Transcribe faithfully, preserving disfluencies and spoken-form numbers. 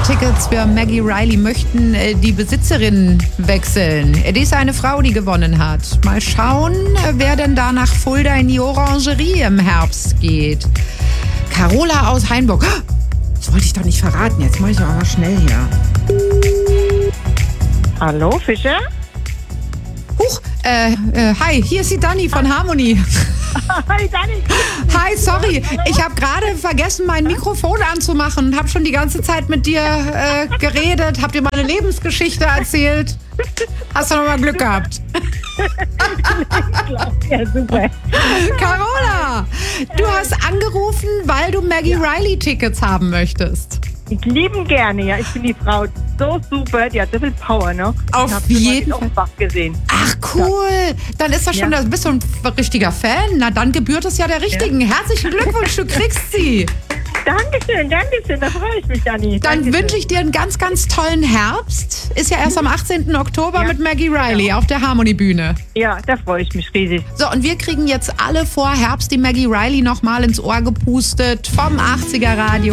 Tickets für Maggie Reilly möchten äh, die Besitzerin wechseln. Die ist eine Frau, die gewonnen hat. Mal schauen, äh, wer denn da nach Fulda in die Orangerie im Herbst geht. Carola aus Hainburg. Oh, das wollte ich doch nicht verraten. Jetzt mache ich aber mal schnell hier. Hallo, Fischer? Huch, äh, äh, hi, hier ist die Dani von Harmony. Hi, Dani. Hi, sorry, ich habe gerade vergessen, mein Mikrofon anzumachen und habe schon die ganze Zeit mit dir äh, geredet, habe dir meine Lebensgeschichte erzählt. Hast du noch mal Glück gehabt? Ja, super. Carola, du hast angerufen, weil du Maggie ja. Reilly Tickets haben möchtest. Ich liebe ihn gerne, ja. Ich finde die Frau so super, die hat so viel Power, ne? Auf jeden Fall. Ich habe gesehen. Ach cool, dann ist das schon, ja. bist du ein richtiger Fan. Na dann gebührt es ja der Richtigen. Ja. Herzlichen Glückwunsch, du kriegst sie. Dankeschön, Dankeschön, da freue ich mich, Dani. Dann wünsche ich dir einen ganz, ganz tollen Herbst. Ist ja erst am achtzehnten Oktober ja. mit Maggie Reilly ja. auf der Harmony-Bühne. Ja, da freue ich mich riesig. So, und wir kriegen jetzt alle vor Herbst die Maggie Reilly nochmal ins Ohr gepustet vom achtziger Radio.